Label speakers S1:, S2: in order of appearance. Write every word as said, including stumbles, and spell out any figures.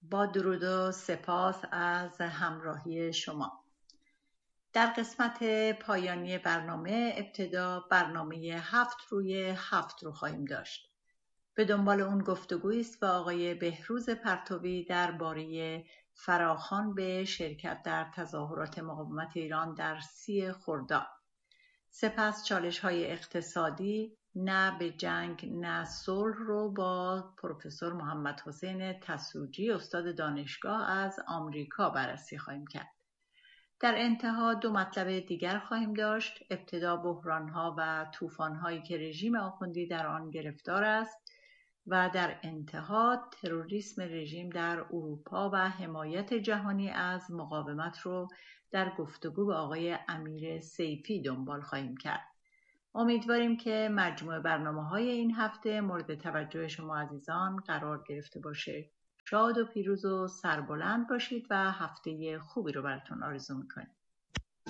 S1: با درود و سپاس از همراهی شما. در قسمت پایانی برنامه ابتدا برنامه هفت روی هفت رو خواهیم داشت. به دنبال اون گفتگویی است با آقای بهروز پرتوی درباره فراخوان به شرکت در تظاهرات مقاومت ایران در سی خرداد. سپس چالش‌های اقتصادی، نه به جنگ نه صلح رو با پروفسور محمد حسین تسوجی استاد دانشگاه از آمریکا بررسی خواهیم کرد. در انتها دو مطلب دیگر خواهیم داشت. ابتدا بحران‌ها و طوفان‌هایی که رژیم آخوندی در آن گرفتار است و در انتها تروریسم رژیم در اروپا و حمایت جهانی از مقاومت رو در گفتگو با آقای امیر سیفی دنبال خواهیم کرد. امیدواریم که مجموع برنامه‌های این هفته مورد توجه شما عزیزان قرار گرفته باشه. شاد و پیروز و سربلند باشید و هفته خوبی رو براتون آرزو می‌کنیم.